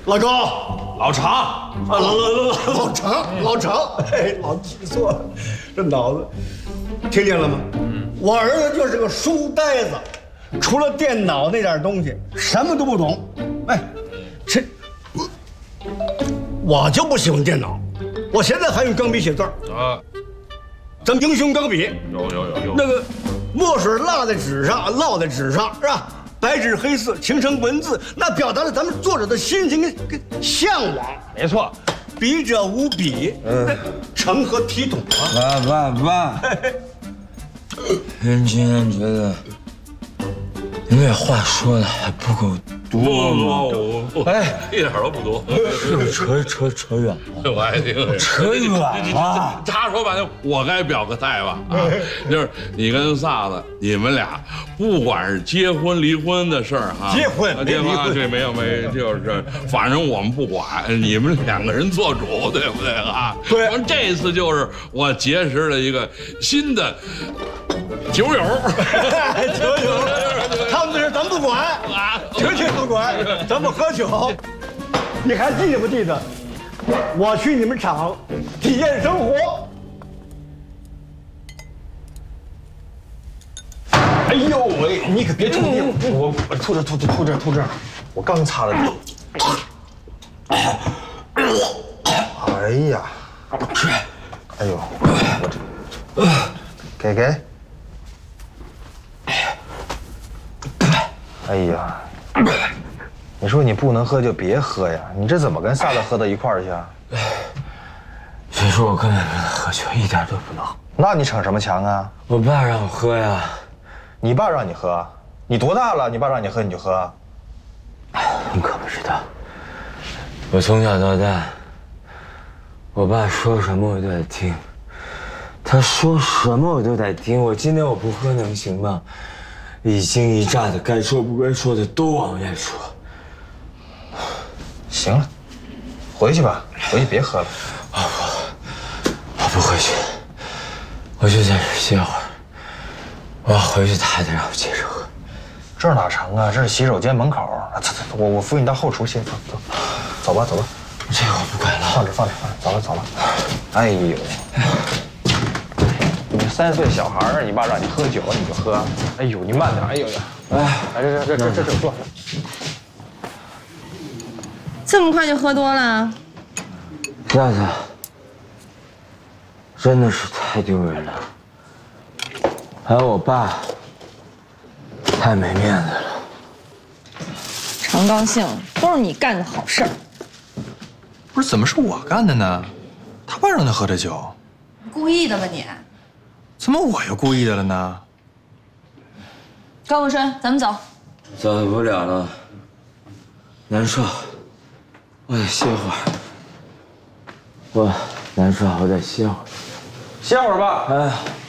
老高， 老常， 老常，哎，老记错了，这脑子，听见了吗？我儿子就是个书呆子，除了电脑那点东西，什么都不懂。哎，这我就不喜欢电脑，我现在还用钢笔写字啊。咱们英雄钢笔有那个墨水落在纸上是吧？白纸黑字形成文字，那表达了咱们作者的心情跟向往。 没错， 笔者无笔，成何体统啊！ 爸，人今天觉得你这话说的还不够多吗？ 哎，一点都不多， 是不是扯远了？ 我还听扯远了。 他说半天，我该表个态吧？啊，就是你跟萨子，你们俩不管是结婚离婚的事儿哈， 结婚对，没，就是反正我们不管，你们两个人做主，对不对啊？ 对。 这次就是我结识了一个新的酒友， 他们的事咱不管，绝对不管，咱们喝酒。你还记得不记得？我去你们厂体验生活。 哎呦喂，你可别吐地，我吐这儿，我刚擦的地。哎呀，哎呦，我这，给。哎呀，你说你不能喝就别喝呀，你这怎么跟萨子喝到一块儿去啊？ 谁说我根本不能喝酒，一点都不能。 那你逞什么强啊？ 我爸让我喝呀。 你爸让你喝？你多大了？你爸让你喝你就喝？ 你可不知道，我从小到大，我爸说什么我都得听，他说什么我都得听。我今天我不喝能行吗？一惊一乍的，该说不该说的都往外说。 行了，回去吧，回去别喝了。 我不回去，我就在这歇会儿。我要回去，他还得让我接着喝。 这儿哪成啊？这是洗手间门口。走，我扶你到后厨歇。走吧。 这个我不管了， 放着，走了。哎呦，你3岁小孩，你爸让你喝酒你就喝。哎呦，你慢点。哎呦，来这坐。 这么快就喝多了？ 夏子，真的是太丢人了。还有我爸，太没面子了。 常高兴，都是你干的好事儿。 不是，怎么是我干的呢？他爸让他喝的酒， 故意的吧你？ 怎么我又故意的了呢？ 高富生，咱们走。 走不了了，难受，我得歇会儿。我难受，我得歇会儿。 歇会儿吧。 哎。